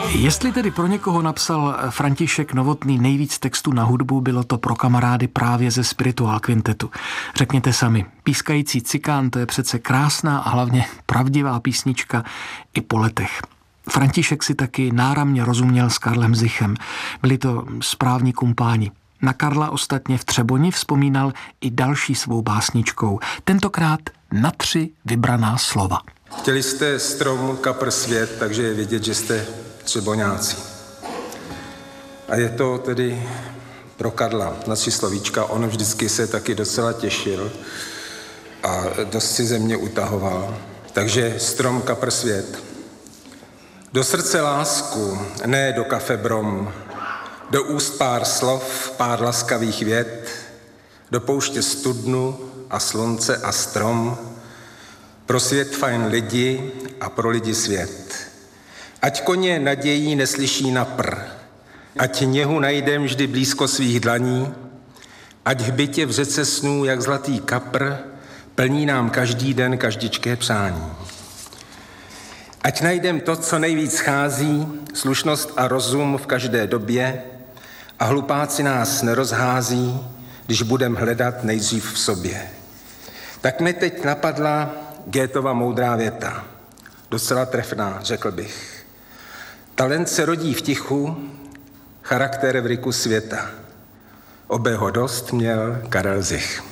Jestli tedy pro někoho napsal František Novotný nejvíc textů na hudbu, bylo to pro kamarády právě ze Spirituál kvintetu. Řekněte sami, Pískající cikán, to je přece krásná a hlavně pravdivá písnička i po letech. František si taky náramně rozuměl s Karlem Zichem. Byli to správní kumpáni. Na Karla ostatně v Třeboni vzpomínal i další svou básničkou. Tentokrát na 3 vybraná slova. Chtěli jste strom, kapr, svět, takže je vidět, že jste třeboňáci. A je to tedy pro Karla na 3 slovíčka. On vždycky se taky docela těšil a dost si ze mě utahoval. Takže strom, kapr, svět. Do srdce lásku, ne do kafe brom. Do úst pár slov, pár laskavých vět. Do pouště studnu a slunce a strom. Pro svět fajn lidi a pro lidi svět. Ať koně nadějí neslyší na pr. Ať něhu najdem vždy blízko svých dlaní. Ať hbitě v řece snů jak zlatý kapr plní nám každý den každičké přání. Ať najdem to, co nejvíc schází, slušnost a rozum v každé době a hlupáci nás nerozhází, když budem hledat nejdřív v sobě. Tak mi teď napadla Goethova moudrá věta. Docela trefná, řekl bych. Talent se rodí v tichu, charakter v ryku světa. Obého dost měl Karel Zich.